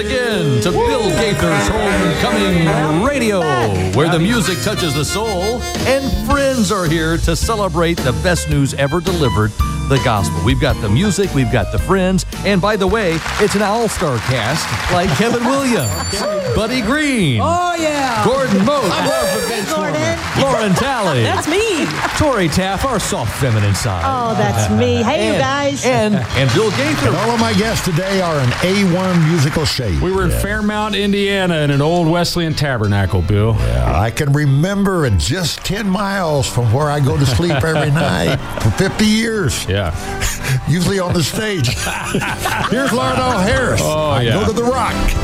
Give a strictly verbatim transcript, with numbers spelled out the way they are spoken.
Again to Bill Gaither's Homecoming Radio, where the music touches the soul, and friends are here to celebrate the best news ever delivered, the gospel. We've got the music, we've got the friends, and by the way, it's an all-star cast like Kevin Williams, Buddy Green, oh yeah, Gordon Moat, Gordon. Lauren Talley, That's me. Tori Taff, our soft feminine side. Oh, that's me. Hey, and, you guys. And, and Bill Gaither. And all of my guests today are in A one musical shape. We were in Fairmount, Indiana, in an old Wesleyan tabernacle, Bill. Yeah, I can remember it just ten miles from where I go to sleep every night for fifty years. Yeah. Usually on the stage. Here's Larnell Harris. Oh, I yeah. Go to the Rock.